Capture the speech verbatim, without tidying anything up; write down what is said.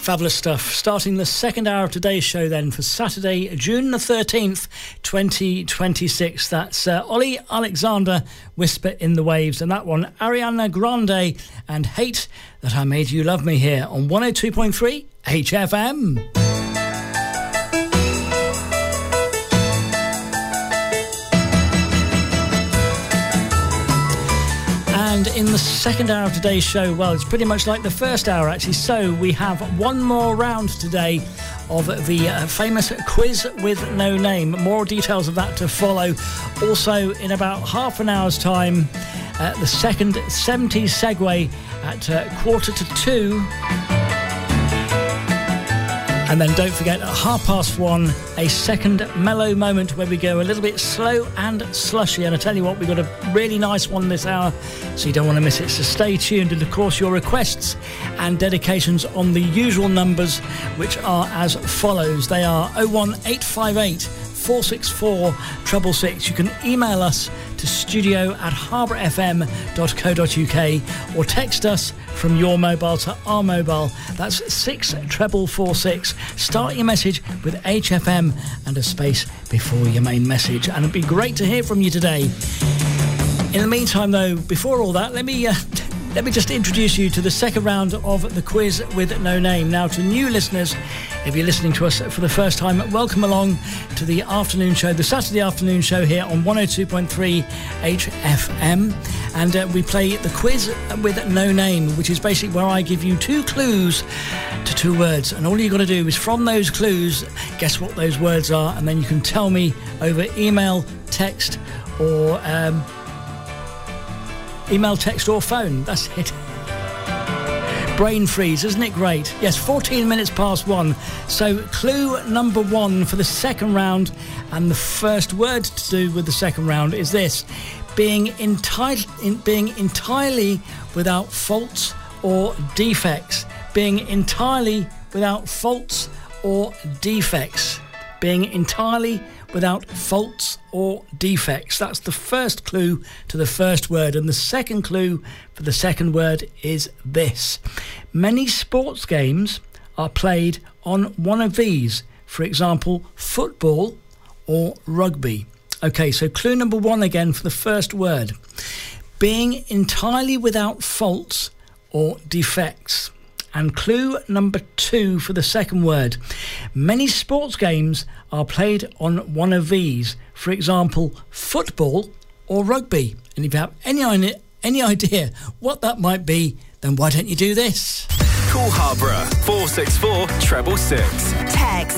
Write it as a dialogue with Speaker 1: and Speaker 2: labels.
Speaker 1: Fabulous stuff. Starting the second hour of today's show then for Saturday, June the thirteenth, twenty twenty-six. That's uh, Ollie Alexander, Whisper in the Waves, and that one, Ariana Grande and Hate That I Made You Love Me, here on one oh two point three H F M. And in the second hour of today's show, well, it's pretty much like the first hour, actually. So we have one more round today of the uh, famous Quiz with No Name. More details of that to follow. Also, in about half an hour's time, uh, the second seventies segue at uh, quarter to two. And then don't forget, at half past one, a second mellow moment where we go a little bit slow and slushy. And I tell you what, we've got a really nice one this hour, so you don't want to miss it. So stay tuned. And of course, your requests and dedications on the usual numbers, which are as follows. They are oh one eight five eight, four six four, six six six. You can email us to studio at harbour f m dot co dot u k or text us from your mobile to our mobile. That's six treble four six. Start your message with H F M and a space before your main message, and it'd be great to hear from you today. In the meantime, though, before all that, let me uh, let me just introduce you to the second round of the Quiz with No Name. Now, to new listeners, if you're listening to us for the first time, welcome along to the afternoon show, the Saturday afternoon show here on one oh two point three H F M. And uh, we play the Quiz with No Name, which is basically where I give you two clues to two words. And all you've got to do is, from those clues, guess what those words are. And then you can tell me over email, text, or... Um, email, text or phone. That's it. Brain freeze, isn't it great? Yes, fourteen minutes past one. So clue number one for the second round, and the first word to do with the second round is this: being, enti- in, being entirely without faults or defects. Being entirely without faults or defects. Being entirely without faults or defects. That's the first clue to the first word. And the second clue for the second word is this: many sports games are played on one of these. For example, football or rugby. Okay, so clue number one again for the first word: being entirely without faults or defects. And clue number two for the second word: many sports games are played on one of these. For example, football or rugby. And if you have any idea, any idea what that might be, then why don't you do this?
Speaker 2: Call Harborough four six four, six six six.
Speaker 3: Text